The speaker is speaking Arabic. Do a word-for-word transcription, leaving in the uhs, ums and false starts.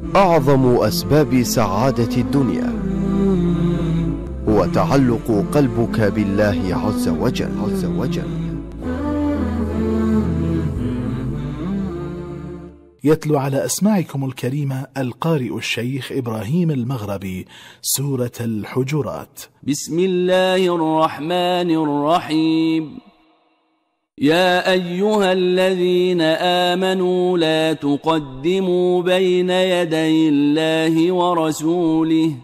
أعظم أسباب سعادة الدنيا هو تعلق قلبك بالله عز وجل, عز وجل. يتلو على أسماعكم الكريمة القارئ الشيخ إبراهيم المغربي سورة الحجرات. بسم الله الرحمن الرحيم. يا أيها الذين آمنوا لا تقدموا بين يدي الله ورسوله